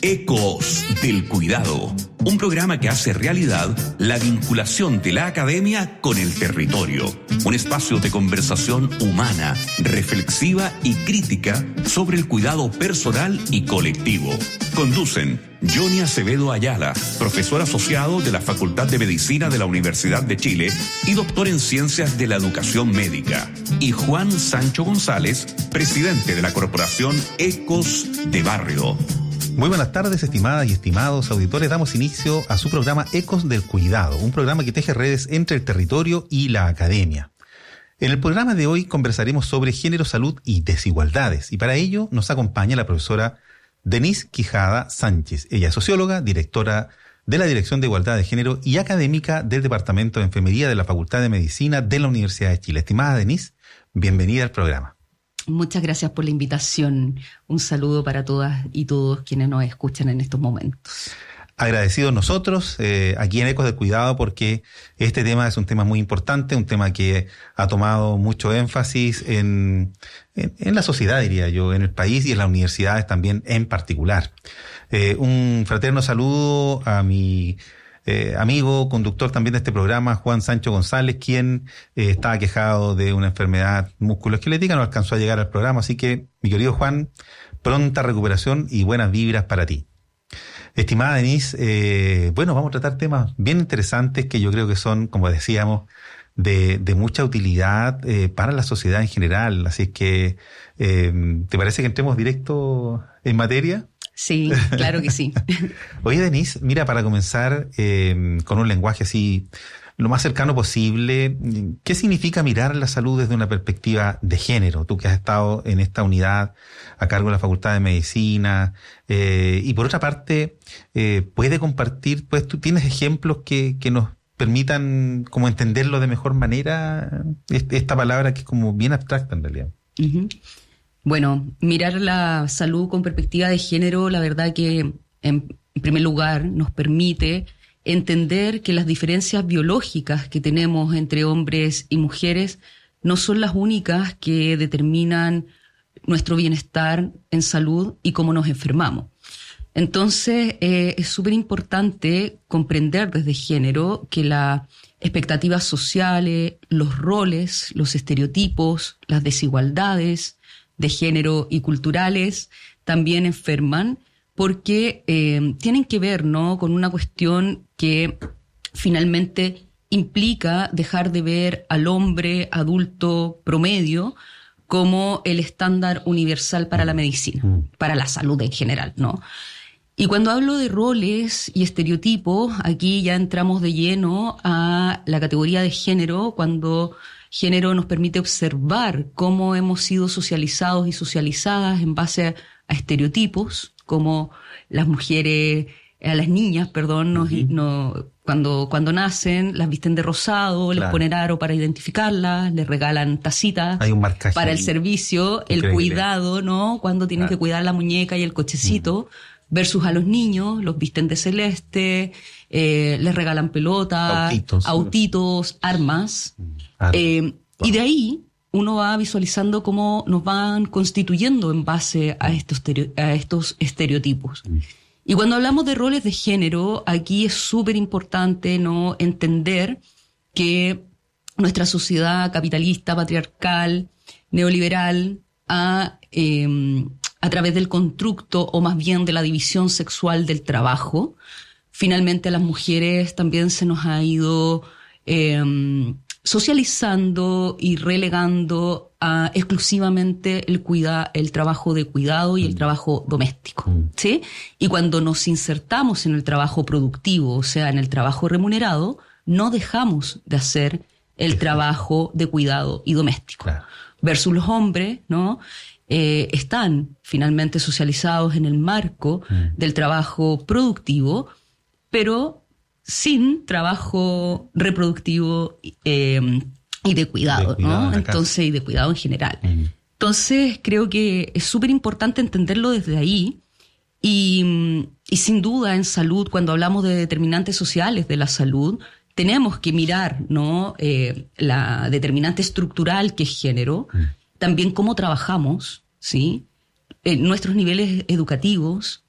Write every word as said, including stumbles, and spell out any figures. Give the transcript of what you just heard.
Ecos del Cuidado, un programa que hace realidad la vinculación de la academia con el territorio. Un espacio de conversación humana, reflexiva y crítica sobre el cuidado personal y colectivo. Conducen Johnny Acevedo Ayala, profesor asociado de la Facultad de Medicina de la Universidad de Chile y doctor en Ciencias de la Educación Médica, y Juan Sancho González, presidente de la Corporación Ecos de Barrio. Muy buenas tardes, estimadas y estimados auditores. Damos inicio a su programa Ecos del Cuidado, un programa que teje redes entre el territorio y la academia. En el programa de hoy conversaremos sobre género, salud y desigualdades, y para ello nos acompaña la profesora Denise Quijada Sánchez. Ella es socióloga, directora de la Dirección de Igualdad de Género y académica del Departamento de Enfermería de la Facultad de Medicina de la Universidad de Chile. Estimada Denise, bienvenida al programa. Muchas gracias por la invitación. Un saludo para todas y todos quienes nos escuchan en estos momentos. Agradecidos nosotros eh, aquí en Ecos del Cuidado, porque este tema es un tema muy importante, un tema que ha tomado mucho énfasis en, en, en la sociedad, diría yo, en el país y en las universidades también en particular. Eh, un fraterno saludo a mi Eh, amigo, conductor también de este programa, Juan Sancho González, quien eh, estaba quejado de una enfermedad musculoesquelética, no alcanzó a llegar al programa, así que, mi querido Juan, pronta recuperación y buenas vibras para ti. Estimada Denise, eh, bueno, vamos a tratar temas bien interesantes que yo creo que son, como decíamos, de, de mucha utilidad eh, para la sociedad en general, así que, eh, ¿te parece que entremos directo en materia? Sí, claro que sí. Oye, Denise, mira, para comenzar eh, con un lenguaje así lo más cercano posible, ¿qué significa mirar la salud desde una perspectiva de género? Tú que has estado en esta unidad a cargo de la Facultad de Medicina, eh, y por otra parte, eh, ¿puede compartir, pues tú tienes ejemplos que, que nos permitan como entenderlo de mejor manera? Esta palabra que es como bien abstracta en realidad. Uh-huh. Bueno, mirar la salud con perspectiva de género, la verdad que en primer lugar nos permite entender que las diferencias biológicas que tenemos entre hombres y mujeres no son las únicas que determinan nuestro bienestar en salud y cómo nos enfermamos. Entonces, eh, es súper importante comprender desde género que las expectativas sociales, los roles, los estereotipos, las desigualdades de género y culturales también enferman porque eh, tienen que ver, ¿no?, con una cuestión que finalmente implica dejar de ver al hombre adulto promedio como el estándar universal para la medicina, para la salud en general, ¿no? Y cuando hablo de roles y estereotipos, aquí ya entramos de lleno a la categoría de género, cuando género nos permite observar cómo hemos sido socializados y socializadas en base a, a estereotipos, como las mujeres, a las niñas, perdón, nos, uh-huh. no, cuando, cuando nacen las visten de rosado, claro. Les ponen aro para identificarlas, les regalan tacitas para el servicio, increíble. El cuidado, ¿no? Cuando tienen claro. que cuidar la muñeca y el cochecito, uh-huh. versus a los niños, los visten de celeste, eh, les regalan pelotas, autitos, autitos armas. Uh-huh. Eh, wow. Y de ahí uno va visualizando cómo nos van constituyendo en base a estos, a estos estereotipos. Mm. Y cuando hablamos de roles de género, aquí es súper importante, ¿no?, entender que nuestra sociedad capitalista, patriarcal, neoliberal, ha, eh, a través del constructo, o más bien de la división sexual del trabajo, finalmente a las mujeres también se nos ha ido Eh, socializando y relegando a exclusivamente el cuida, el trabajo de cuidado y el trabajo doméstico, ¿sí? Y cuando nos insertamos en el trabajo productivo, o sea, en el trabajo remunerado, no dejamos de hacer el trabajo de cuidado y doméstico. Claro. Versus los hombres, ¿no? Eh, están finalmente socializados en el marco mm. del trabajo productivo, pero sin trabajo reproductivo eh, y de cuidado, de cuidado, ¿no? Entonces, y de cuidado en general. Uh-huh. Entonces, creo que es súper importante entenderlo desde ahí y, y sin duda en salud, cuando hablamos de determinantes sociales de la salud, tenemos que mirar, ¿no?, eh, la determinante estructural que es género, uh-huh. también cómo trabajamos, ¿sí?, eh, nuestros niveles educativos,